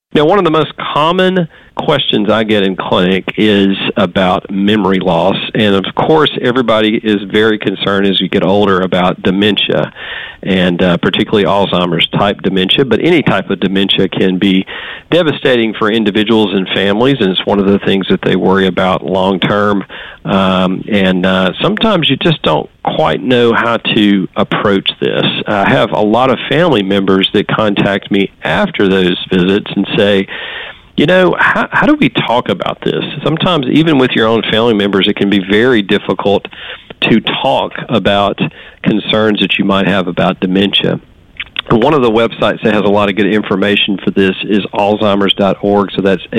Now, one of the most common questions I get in clinic is about memory loss. And of course, everybody is very concerned as you get older about dementia, and particularly Alzheimer's type dementia. But any type of dementia can be devastating for individuals and families, and it's one of the things that they worry about long term. And sometimes you just don't quite know how to approach this. I have a lot of family members that contact me after those visits and say, you know, how do we talk about this? Sometimes even with your own family members, it can be very difficult to talk about concerns that you might have about dementia. And one of the websites that has a lot of good information for this is alzheimers.org, so that's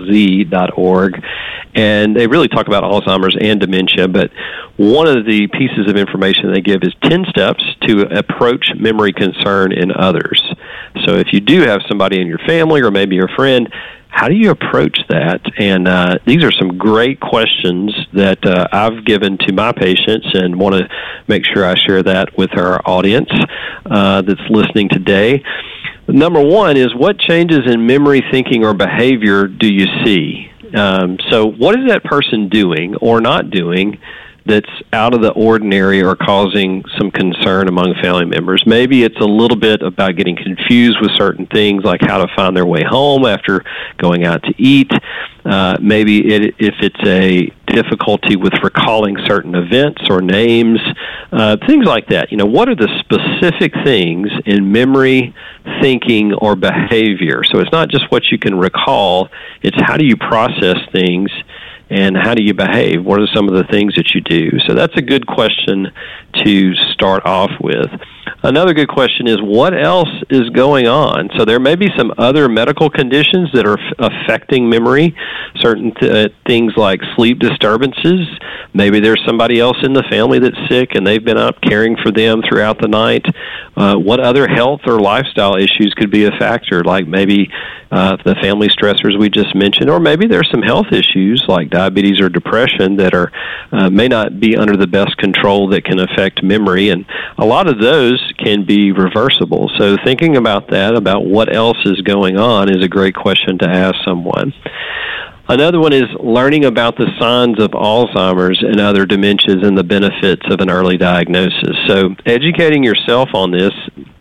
ALZ.org. And they really talk about Alzheimer's and dementia, but one of the pieces of information they give is 10 steps to approach memory concern in others. So if you do have somebody in your family or maybe your friend, how do you approach that? And these are some great questions that I've given to my patients and want to make sure I share that with our audience that's listening today. Number one is, what changes in memory, thinking, or behavior do you see? So what is that person doing or not doing that's out of the ordinary or causing some concern among family members? Maybe it's a little bit about getting confused with certain things, like how to find their way home after going out to eat. Maybe if it's a difficulty with recalling certain events or names, things like that. You know, what are the specific things in memory, thinking, or behavior? So it's not just what you can recall, it's how do you process things and how do you behave? What are some of the things that you do? So that's a good question to start off with. Another good question is, what else is going on? So there may be some other medical conditions that are affecting memory, certain things like sleep disturbances. Maybe there's somebody else in the family that's sick and they've been up caring for them throughout the night. What other health or lifestyle issues could be a factor, like maybe the family stressors we just mentioned, or maybe there's some health issues like diabetes or depression that are may not be under the best control that can affect memory, and a lot of those can be reversible. So thinking about that, about what else is going on, is a great question to ask someone. Another one is learning about the signs of Alzheimer's and other dementias and the benefits of an early diagnosis. So educating yourself on this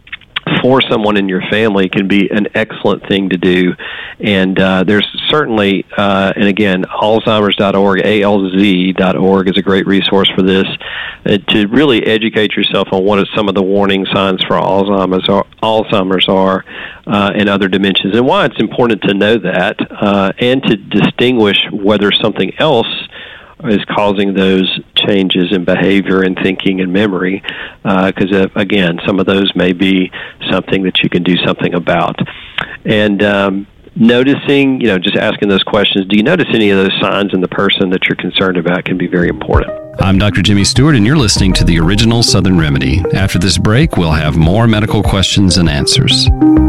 for someone in your family can be an excellent thing to do. And there's certainly, and again, Alzheimers.org, ALZ.org is a great resource for this, to really educate yourself on what some of the warning signs for Alzheimer's are and other dementias, and why it's important to know that and to distinguish whether something else is causing those changes in behavior and thinking and memory, because, again, some of those may be something that you can do something about. And noticing, just asking those questions, do you notice any of those signs in the person that you're concerned about, can be very important. I'm Dr. Jimmy Stewart, and you're listening to The Original Southern Remedy. After this break, we'll have more medical questions and answers.